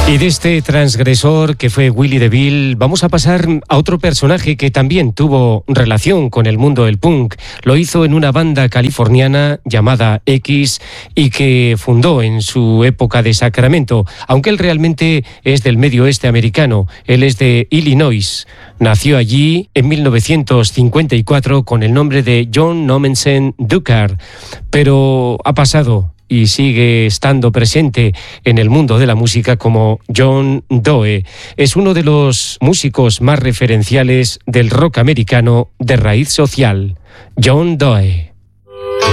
Y de este transgresor que fue Willie DeVille, vamos a pasar a otro personaje que también tuvo relación con el mundo del punk. Lo hizo en una banda californiana llamada X y que fundó en su época de Sacramento, aunque él realmente es del medio oeste americano. Él es de Illinois. Nació allí en 1954 con el nombre de John Nommensen Dukar, pero ha pasado y sigue estando presente en el mundo de la música como John Doe. Es uno de los músicos más referenciales del rock americano de raíz social. John Doe.